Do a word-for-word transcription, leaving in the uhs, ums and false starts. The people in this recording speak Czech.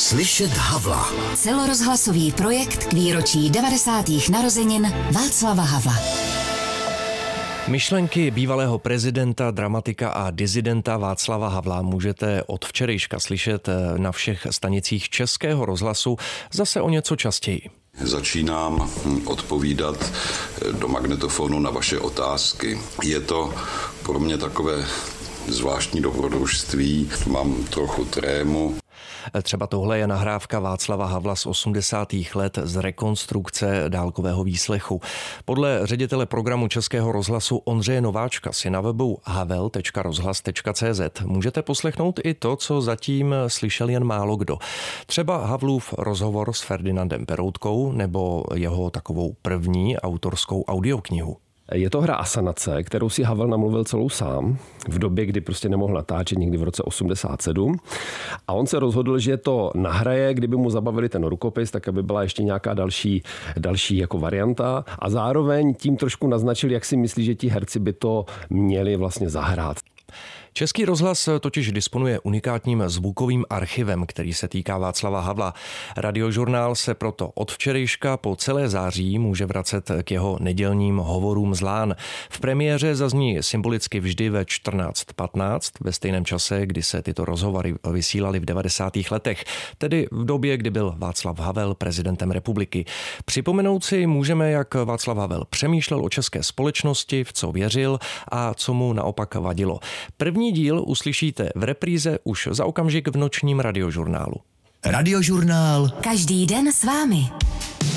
Slyšet Havla. Celorozhlasový projekt k výročí devadesátých narozenin Václava Havla. Myšlenky bývalého prezidenta, dramatika a disidenta Václava Havla můžete od včerejška slyšet na všech stanicích Českého rozhlasu zase o něco častěji. Začínám odpovídat do magnetofonu na vaše otázky. Je to pro mě takové zvláštní dobrodružství, mám trochu trému. Třeba tohle je nahrávka Václava Havla z osmdesátých let z rekonstrukce dálkového výslechu. Podle ředitele programu Českého rozhlasu Ondřeje Nováčka si na webu havel tečka rozhlas tečka cé zet můžete poslechnout i to, co zatím slyšel jen málo kdo. Třeba Havlův rozhovor s Ferdinandem Peroutkou nebo jeho takovou první autorskou audioknihu. Je to hra asanace, kterou si Havel namluvil celou sám v době, kdy prostě nemohl natáčet, někdy v roce osmdesát sedm. A on se rozhodl, že to nahraje, kdyby mu zabavili ten rukopis, tak aby byla ještě nějaká další, další jako varianta. A zároveň tím trošku naznačil, jak si myslí, že ti herci by to měli vlastně zahrát. Český rozhlas totiž disponuje unikátním zvukovým archivem, který se týká Václava Havla. Radiožurnál se proto od včerejška po celé září může vracet k jeho nedělním hovorům z lán. V premiéře zazní symbolicky vždy ve čtrnáct patnáct, ve stejném čase, kdy se tyto rozhovory vysílaly v devadesátých letech, tedy v době, kdy byl Václav Havel prezidentem republiky. Připomenout si můžeme, jak Václav Havel přemýšlel o české společnosti, v co věřil a co mu naopak vadilo. První díl uslyšíte v repríze už za okamžik v nočním radiožurnálu. Radiožurnál. Každý den s vámi.